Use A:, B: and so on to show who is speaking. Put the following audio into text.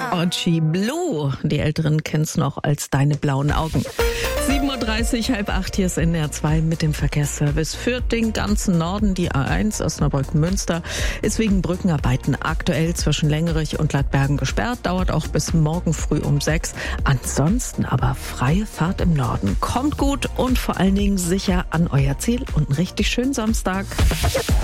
A: Orgy Blue. Die Älteren kennen's noch als Deine blauen Augen. 7.30 Uhr, 7:30, hier ist NDR 2 mit dem Verkehrsservice. Für den ganzen Norden die A1 Osnabrück-Münster ist wegen Brückenarbeiten aktuell zwischen Längerich und Gladbergen gesperrt. Dauert auch bis morgen früh um 6. Ansonsten aber freie Fahrt im Norden. Kommt gut und vor allen Dingen sicher an euer Ziel und einen richtig schönen Samstag.